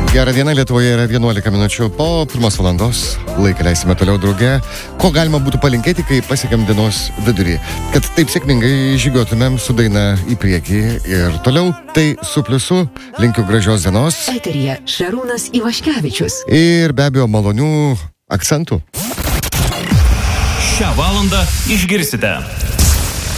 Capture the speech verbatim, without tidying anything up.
Gerą dieną, Lietuvoje yra vienuolika minučių po pirmos valandos. Laiką leisime toliau drauge. Ko galima būtų palinkėti, kai pasiekėm dienos vidurį? Kad taip sėkmingai žygiuotumėm su daina į priekį ir toliau. Tai su pliusu linkiu gražios dienos. Eteryje Šarūnas Ivaškevičius. Ir be abejo malonių akcentų. Šią valandą išgirsite.